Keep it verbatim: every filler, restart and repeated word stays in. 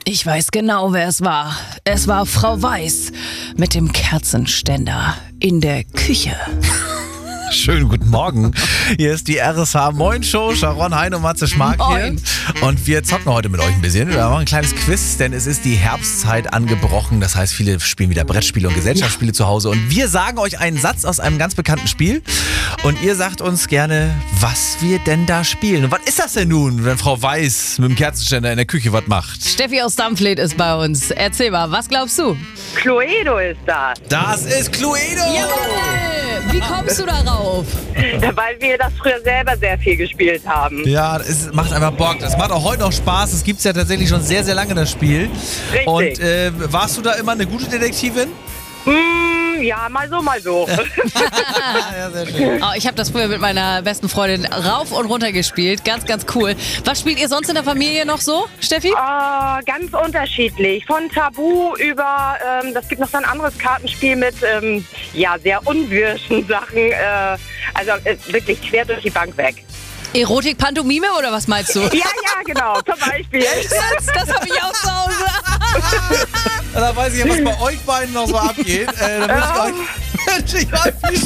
Ich weiß genau, wer es war. Es war Frau Weiß mit dem Kerzenständer in der Küche. Schönen guten Morgen. Hier ist die R S H Moin Show. Sharon, Hein und Matze Schmark hier. Moin. Und wir zocken heute mit euch ein bisschen. Wir machen ein kleines Quiz, denn es ist die Herbstzeit angebrochen. Das heißt, viele spielen wieder Brettspiele und Gesellschaftsspiele ja. zu Hause. Und wir sagen euch einen Satz aus einem ganz bekannten Spiel. Und ihr sagt uns gerne, was wir denn da spielen. Und was ist das denn nun, wenn Frau Weiß mit dem Kerzenständer in der Küche was macht? Steffi aus Dampfled ist bei uns. Erzähl mal, was glaubst du? Cluedo ist das. Das ist Cluedo! Jawohl! Wie kommst du darauf? Weil wir das früher selber sehr viel gespielt haben. Ja, es macht einfach Bock. Das macht auch heute noch Spaß. Es gibt es ja tatsächlich schon sehr, sehr lange, das Spiel. Richtig. Und äh, warst du da immer eine gute Detektivin? Mm, ja, mal so, mal so. Ja, sehr schön. Oh, ich habe das früher mit meiner besten Freundin rauf und runter gespielt. Ganz, ganz cool. Was spielt ihr sonst in der Familie noch so, Steffi? äh, ganz unterschiedlich. Von Tabu über, ähm, das gibt noch so ein anderes Kartenspiel mit, ähm, ja, sehr unwirschen Sachen. Äh, also äh, wirklich quer durch die Bank weg. Erotik, Pantomime oder was meinst du? Ja, ja, genau, zum Beispiel. Das, das habe ich auch zu Hause. Da weiß ich ja, was bei euch beiden noch so abgeht. Äh, da wünsche ich euch, wünsche ich euch viel